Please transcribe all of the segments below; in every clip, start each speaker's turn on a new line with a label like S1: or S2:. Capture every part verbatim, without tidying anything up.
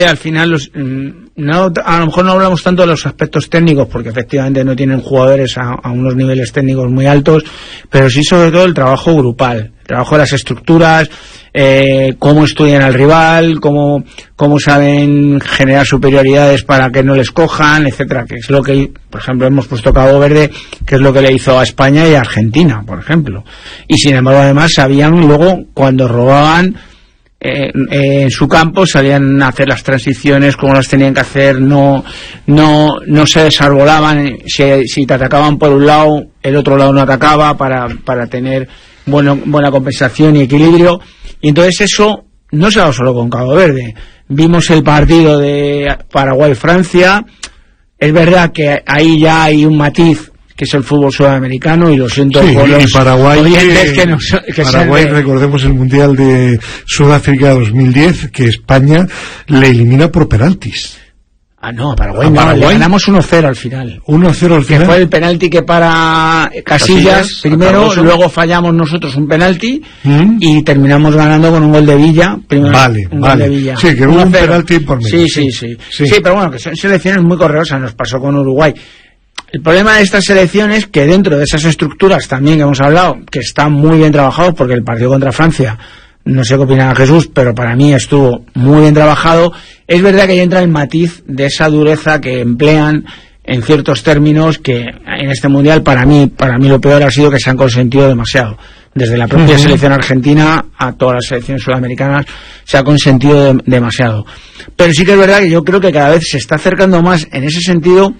S1: Al final, los, no, a lo mejor no hablamos tanto de los aspectos técnicos, porque efectivamente no tienen jugadores a, a unos niveles técnicos muy altos, pero sí sobre todo el trabajo grupal, el trabajo de las estructuras, eh, cómo estudian al rival, cómo, cómo saben generar superioridades para que no les cojan, etcétera, que es lo que, por ejemplo, hemos puesto Cabo Verde, que es lo que le hizo a España y a Argentina, por ejemplo. Y sin embargo, además, sabían luego, cuando robaban, Eh, eh, en su campo salían a hacer las transiciones como las tenían que hacer, no no no se desarbolaban, si, si te atacaban por un lado el otro lado no atacaba para, para tener bueno, buena compensación y equilibrio, y entonces eso no se ha dado solo con Cabo Verde. Vimos el partido de Paraguay-Francia, es verdad que ahí ya hay un matiz que es el fútbol sudamericano, y lo siento
S2: sí,
S1: por los
S2: Paraguay,
S1: oyentes que, nos, que
S2: Paraguay, de... recordemos el Mundial de Sudáfrica dos mil diez, que España le elimina por penaltis.
S1: Ah, no, Paraguay,
S2: ¿A
S1: no,
S2: Paraguay?
S1: le ganamos uno cero al final.
S2: uno cero al final.
S1: Que fue el penalti que para Casillas, Casillas primero, luego fallamos nosotros un penalti ¿Mm? y terminamos ganando con un gol de Villa. Primero,
S2: vale,
S1: un
S2: vale.
S1: Gol de Villa.
S2: Sí, que hubo un penalti por medio.
S1: Sí, sí, sí, sí. Sí, pero bueno, que son selecciones muy correosas, nos pasó con Uruguay. El problema de estas selecciones, que dentro de esas estructuras también que hemos hablado, que están muy bien trabajados, porque el partido contra Francia, no sé qué opinaba Jesús, pero para mí estuvo muy bien trabajado, es verdad que ahí entra el matiz de esa dureza que emplean en ciertos términos, que en este Mundial para mí, para mí lo peor ha sido que se han consentido demasiado. Desde la propia uh-huh. selección argentina a todas las selecciones sudamericanas se ha consentido de, demasiado. Pero sí que es verdad que yo creo que cada vez se está acercando más en ese sentido,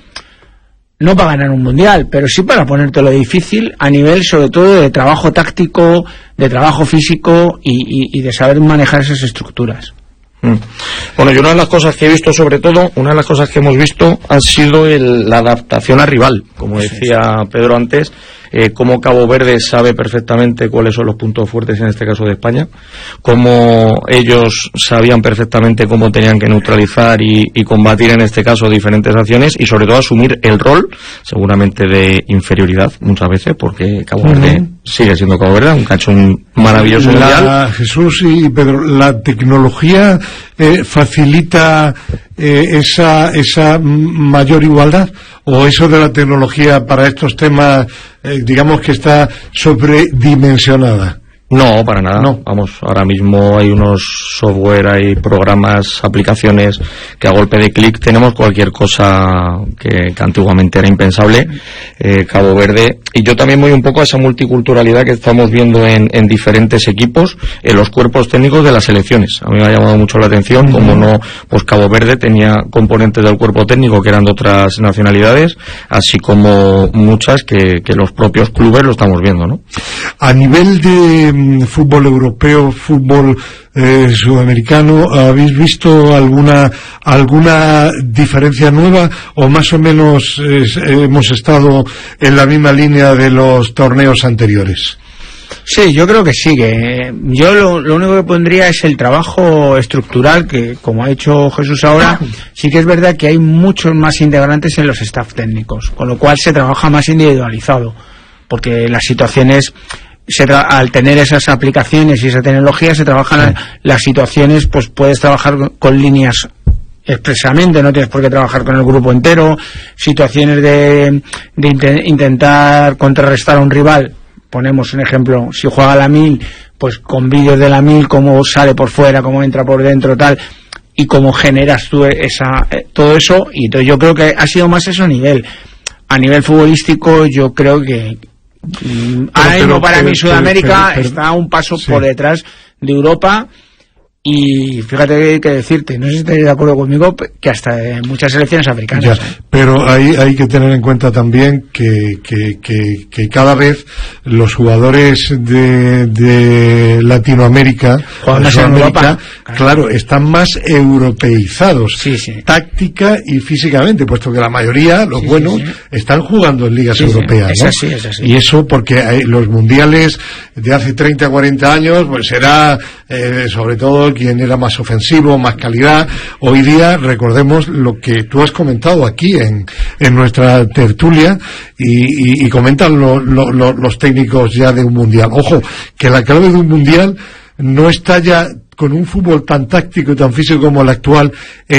S1: no para ganar un mundial, pero sí para ponértelo difícil a nivel sobre todo de trabajo táctico, de trabajo físico y, y, y de saber manejar esas estructuras.
S3: Mm. Bueno, y una de las cosas que he visto, sobre todo, una de las cosas que hemos visto ha sido el, la adaptación al rival, como decía Pedro antes, eh, cómo Cabo Verde sabe perfectamente cuáles son los puntos fuertes en este caso de España, cómo ellos sabían perfectamente cómo tenían que neutralizar y, y combatir en este caso diferentes acciones, y sobre todo asumir el rol, seguramente de inferioridad muchas veces, porque Cabo Verde uh-huh. sigue siendo Cabo Verde, aunque ha hecho un maravilloso
S2: la,
S3: mundial.
S2: Jesús y Pedro, la tecnología eh, facilita eh, esa esa mayor igualdad, o eso de la tecnología para estos temas eh, digamos que está sobredimensionada.
S3: No, para nada. No. Vamos, ahora mismo hay unos software, hay programas, aplicaciones que a golpe de clic tenemos cualquier cosa que, que antiguamente era impensable. Eh, Cabo Verde, y yo también voy un poco a esa multiculturalidad que estamos viendo en, en diferentes equipos, en los cuerpos técnicos de las selecciones. A mí me ha llamado mucho la atención uh-huh. como no, pues Cabo Verde tenía componentes del cuerpo técnico que eran de otras nacionalidades, así como muchas que, que los propios clubes lo estamos viendo, ¿no?
S2: A nivel de fútbol europeo, fútbol eh, sudamericano, ¿habéis visto alguna alguna diferencia nueva, o más o menos eh, hemos estado en la misma línea de los torneos anteriores?
S1: Sí, yo creo que sigue. Yo lo, lo único que pondría es el trabajo estructural, que como ha hecho Jesús ahora, sí que es verdad que hay muchos más integrantes en los staff técnicos, con lo cual se trabaja más individualizado, porque las situaciones, se tra- al tener esas aplicaciones y esa tecnología, se trabajan sí. las situaciones, pues puedes trabajar con, con líneas expresamente, no tienes por qué trabajar con el grupo entero, situaciones de, de int- intentar contrarrestar a un rival. Ponemos un ejemplo, si juega a la mil, pues con vídeos de la mil, cómo sale por fuera, cómo entra por dentro, tal, y cómo generas tú esa, eh, todo eso. Y entonces yo creo que ha sido más eso a nivel, a nivel futbolístico. Yo creo que mm, ahora mismo para pero, mí Sudamérica pero, pero, pero, está un paso sí. por detrás de Europa. Y fíjate que hay que decirte, no sé si estás de acuerdo conmigo, que hasta de muchas selecciones africanas.
S2: Ya, pero hay, hay que tener en cuenta también que, que, que, que cada vez los jugadores de, de Latinoamérica, de Sudamérica, claro. claro, están más europeizados, sí, sí. táctica y físicamente, puesto que la mayoría, los sí, buenos, sí, sí. están jugando en ligas sí, europeas,
S1: sí.
S2: ¿no?
S1: Es así, es así.
S2: Y eso porque hay, los mundiales de hace treinta, cuarenta años, pues era, eh, sobre todo, quien era más ofensivo, más calidad. Hoy día, recordemos lo que tú has comentado aquí en, en nuestra tertulia, y, y, y comentan lo, lo, lo, los técnicos ya de un mundial. Ojo, que la clave de un mundial no está ya con un fútbol tan táctico y tan físico como el actual.